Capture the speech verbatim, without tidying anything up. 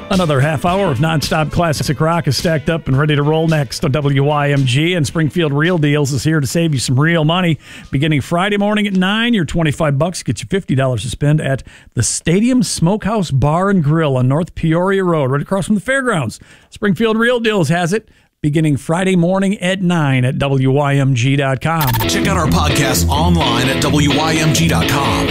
Another half hour of nonstop classic rock is stacked up and ready to roll next on W Y M G, and Springfield Real Deals is here to save you some real money. Beginning Friday morning at nine, your twenty-five bucks gets you fifty dollars to spend at the Stadium Smokehouse Bar and Grill on North Peoria Road, right across from the fairgrounds. Springfield Real Deals has it beginning Friday morning at nine at W Y M G dot com. Check out our podcast online at W Y M G dot com.